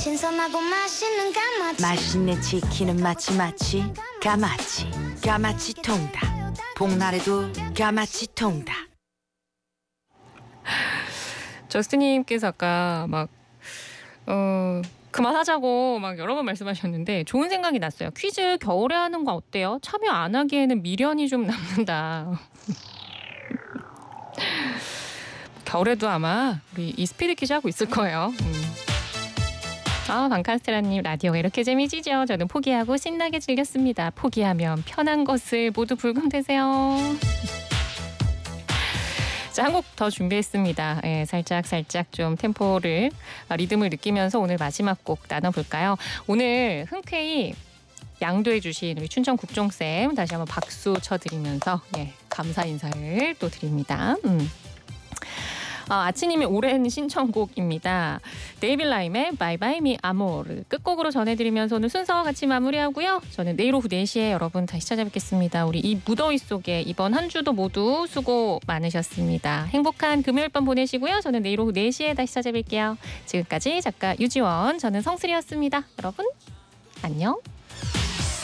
신선하고 맛있는 까마치. 맛있는 치킨은 마치 까마치. 까마치 통닭. 복날에도 까마치 통닭. 저스트님께서 아까 그만하자고 막 여러 번 말씀하셨는데 좋은 생각이 났어요. 퀴즈 겨울에 하는 거 어때요? 참여 안 하기에는 미련이 좀 남는다. 겨울에도 아마 우리 이 스피드 퀴즈 하고 있을 거예요. 방카스테라님 라디오가 이렇게 재미지죠. 저는 포기하고 신나게 즐겼습니다. 포기하면 편한 것을 모두 불금되세요. 자, 한 곡 더 준비했습니다. 살짝 좀 템포를 리듬을 느끼면서 오늘 마지막 곡 나눠볼까요? 오늘 흔쾌히 양도해 주신 우리 춘천 국종쌤 다시 한번 박수 쳐드리면서 감사 인사를 또 드립니다. 아치님의 오랜 신청곡입니다. 데이빌 라임의 Bye Bye Mi Amor 끝곡으로 전해드리면서 오늘 순서 같이 마무리하고요. 저는 내일 오후 4시에 여러분 다시 찾아뵙겠습니다. 우리 이 무더위 속에 이번 한 주도 모두 수고 많으셨습니다. 행복한 금요일 밤 보내시고요. 저는 내일 오후 4시에 다시 찾아뵐게요. 지금까지 작가 유지원, 저는 성슬이었습니다. 여러분 안녕.